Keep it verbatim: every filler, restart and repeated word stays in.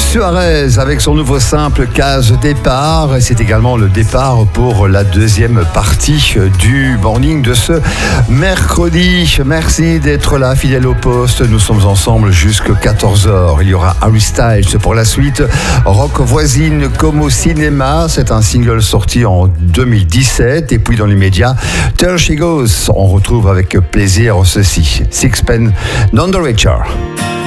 Suarez avec son nouveau simple Case Départ. C'est également le départ pour la deuxième partie du morning de ce mercredi. Merci d'être là, fidèle au poste. Nous sommes ensemble jusqu'à quatorze heures. Il y aura Harry Styles pour la suite. Rock voisine comme au cinéma. C'est un single sorti en deux mille dix-sept. Et puis dans les médias, There She Goes. On retrouve avec plaisir ceci. Sixpence None the Richer.